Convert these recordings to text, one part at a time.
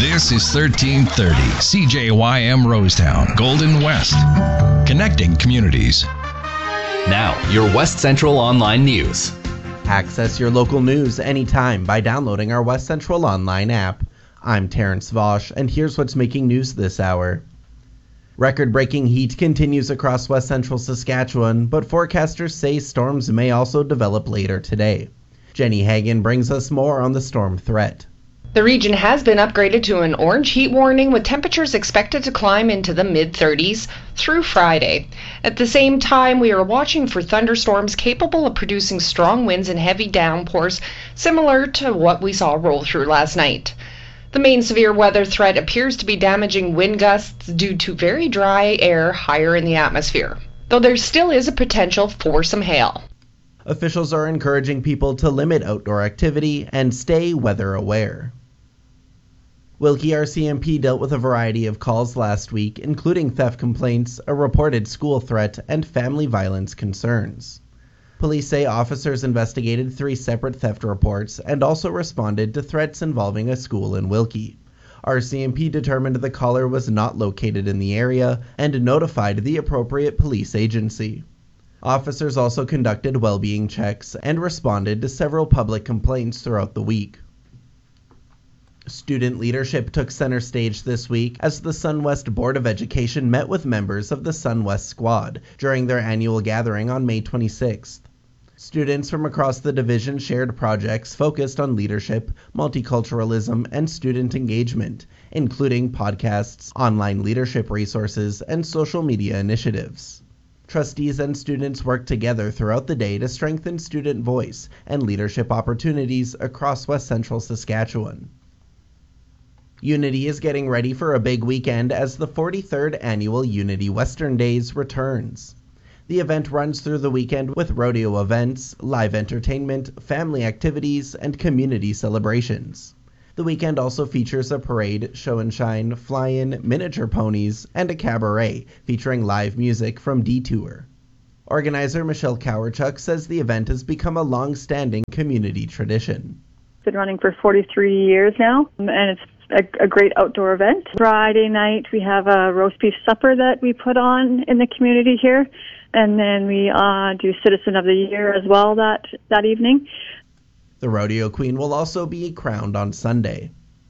This is 1330 CJYM Rosetown, Golden West. Connecting communities. Now, your West Central Online News. Access your local news anytime by downloading our West Central Online app. I'm Terrence Vosch, and here's what's making news this hour. Record-breaking heat continues across West Central Saskatchewan, but forecasters say storms may also develop later today. Jenny Hagan brings us more on the storm threat. The region has been upgraded to an orange heat warning, with temperatures expected to climb into the mid-30s through Friday. At the same time, we are watching for thunderstorms capable of producing strong winds and heavy downpours, similar to what we saw roll through last night. The main severe weather threat appears to be damaging wind gusts due to very dry air higher in the atmosphere, though there still is a potential for some hail. Officials are encouraging people to limit outdoor activity and stay weather aware. Wilkie RCMP dealt with a variety of calls last week, including theft complaints, a reported school threat, and family violence concerns. Police say officers investigated 3 separate theft reports and also responded to threats involving a school in Wilkie. RCMP determined the caller was not located in the area and notified the appropriate police agency. Officers also conducted well-being checks and responded to several public complaints throughout the week. Student leadership took center stage this week as the SunWest Board of Education met with members of the SunWest Squad during their annual gathering on May 26th. Students from across the division shared projects focused on leadership, multiculturalism, and student engagement, including podcasts, online leadership resources, and social media initiatives. Trustees and students worked together throughout the day to strengthen student voice and leadership opportunities across West Central Saskatchewan. Unity is getting ready for a big weekend as the 43rd annual Unity Western Days returns. The event runs through the weekend with rodeo events, live entertainment, family activities, and community celebrations. The weekend also features a parade, show and shine, fly-in, miniature ponies, and a cabaret featuring live music from Detour. Organizer Michelle Cowerchuk says the event has become a long-standing community tradition. It's been running for 43 years now, and it's a great outdoor event. Friday night we have a roast beef supper that we put on in the community here, and then we do Citizen of the Year as well that evening. The rodeo queen will also be crowned on Sunday.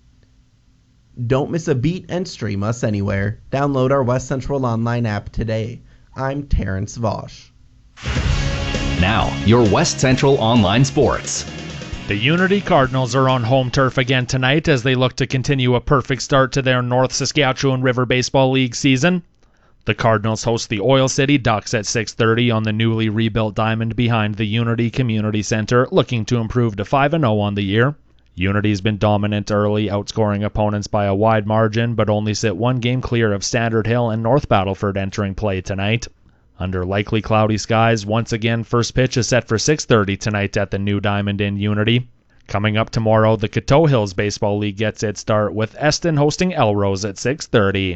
Don't miss a beat and stream us anywhere. Download our West Central Online app today. I'm Terrence Vosch. Now, your West Central Online Sports. The Unity Cardinals are on home turf again tonight as they look to continue a perfect start to their North Saskatchewan River Baseball League season. The Cardinals host the Oil City Ducks at 6:30 on the newly rebuilt diamond behind the Unity Community Center, looking to improve to 5-0 on the year. Unity's been dominant early, outscoring opponents by a wide margin, but only sit 1 game clear of Standard Hill and North Battleford entering play tonight. Under likely cloudy skies, once again first pitch is set for 6:30 tonight at the new diamond in Unity. Coming up tomorrow, the Coteau Hills Baseball League gets its start with Eston hosting Elrose at 6:30.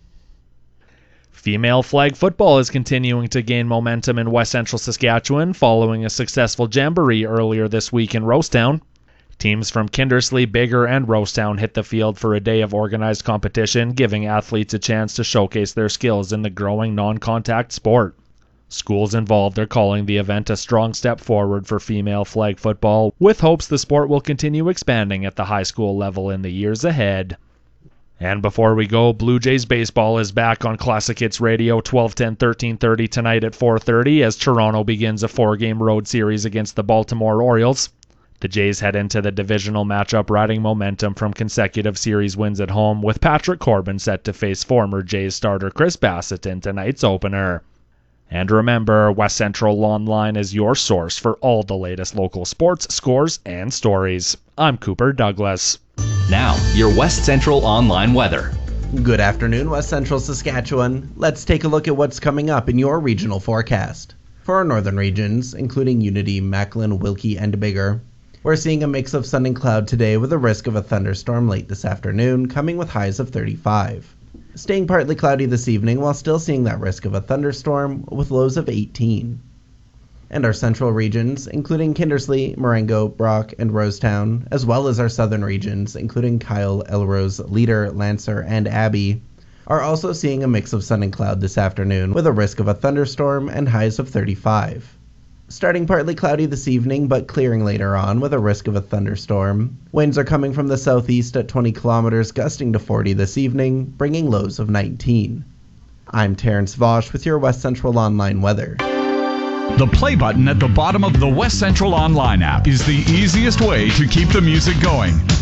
Female flag football is continuing to gain momentum in West Central Saskatchewan following a successful jamboree earlier this week in Rosetown. Teams from Kindersley, Biggar, and Rosetown hit the field for a day of organized competition, giving athletes a chance to showcase their skills in the growing non-contact sport. Schools involved are calling the event a strong step forward for female flag football, with hopes the sport will continue expanding at the high school level in the years ahead. And before we go, Blue Jays baseball is back on Classic Hits Radio 1210 1330 tonight at 4:30 as Toronto begins a 4-game road series against the Baltimore Orioles. The Jays head into the divisional matchup riding momentum from consecutive series wins at home, with Patrick Corbin set to face former Jays starter Chris Bassett in tonight's opener. And remember, West Central Online is your source for all the latest local sports, scores, and stories. I'm Cooper Douglas. Now, your West Central Online weather. Good afternoon, West Central Saskatchewan. Let's take a look at what's coming up in your regional forecast. For our northern regions, including Unity, Macklin, Wilkie, and Biggar, we're seeing a mix of sun and cloud today with a risk of a thunderstorm late this afternoon, coming with highs of 35. Staying partly cloudy this evening while still seeing that risk of a thunderstorm with lows of 18. And our central regions, including Kindersley, Marengo, Brock, and Rosetown, as well as our southern regions, including Kyle, Elrose, Leader, Lancer, and Abbey, are also seeing a mix of sun and cloud this afternoon, with a risk of a thunderstorm and highs of 35. Starting partly cloudy this evening, but clearing later on with a risk of a thunderstorm. Winds are coming from the southeast at 20 kilometers, gusting to 40 this evening, bringing lows of 19. I'm Terrence Vosch with your West Central Online weather. The play button at the bottom of the West Central Online app is the easiest way to keep the music going.